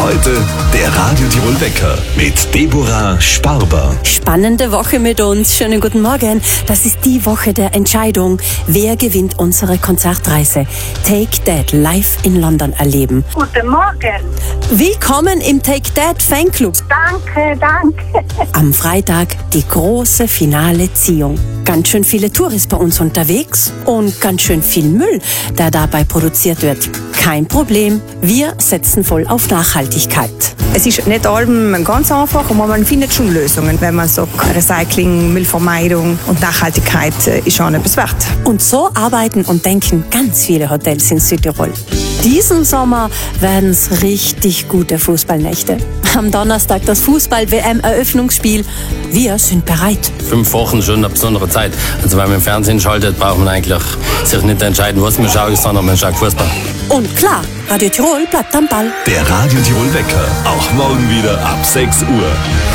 Heute der Radio Tirol Wecker mit Deborah Sparber. Spannende Woche mit uns. Schönen guten Morgen. Das ist die Woche der Entscheidung. Wer gewinnt unsere Konzertreise? Take That live in London erleben. Guten Morgen. Willkommen im Take That Fanclub. Danke. Am Freitag die große finale Ziehung. Ganz schön viele Touris bei uns unterwegs und ganz schön viel Müll, der dabei produziert wird. Kein Problem, wir setzen voll auf Nachhaltigkeit. Es ist nicht allem ganz einfach, aber man findet schon Lösungen, wenn man sagt, Recycling, Müllvermeidung und Nachhaltigkeit ist schon etwas wert. Und so arbeiten und denken ganz viele Hotels in Südtirol. Diesen Sommer werden es richtig gute Fußballnächte. Am Donnerstag das Fußball-WM-Eröffnungsspiel. Wir sind bereit. 5 Wochen schon eine besondere Zeit. Also wenn man im Fernsehen schaltet, braucht man eigentlich sich nicht entscheiden, was man schaut, sondern man schaut Fußball. Und klar, Radio Tirol bleibt am Ball. Der Radio Tirol Wecker, auch morgen wieder ab 6 Uhr.